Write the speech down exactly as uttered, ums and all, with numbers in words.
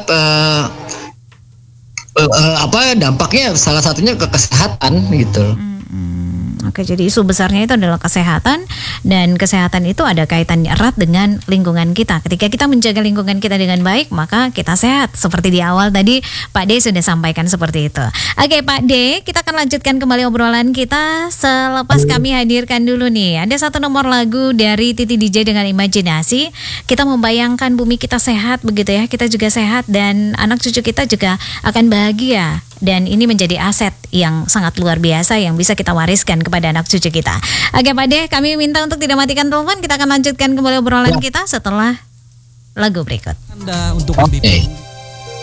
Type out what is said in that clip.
uh, uh, uh, apa dampaknya salah satunya ke kesehatan gitu. Hmm, Oke, jadi isu besarnya itu adalah kesehatan, dan kesehatan itu ada kaitannya erat dengan lingkungan kita. Ketika kita menjaga lingkungan kita dengan baik, maka kita sehat. Seperti di awal tadi Pak D sudah sampaikan seperti itu. Oke Pak D, kita akan lanjutkan kembali obrolan kita selepas kami hadirkan dulu nih. Ada satu nomor lagu dari Titi D J dengan Imajinasi. Kita membayangkan bumi kita sehat begitu ya, kita juga sehat dan anak cucu kita juga akan bahagia. Dan ini menjadi aset yang sangat luar biasa yang bisa kita wariskan kepada anak cucu kita. Oke Pak De, kami minta untuk tidak matikan telepon. Kita akan lanjutkan kembali obrolan kita setelah lagu berikut. Anda untuk okay.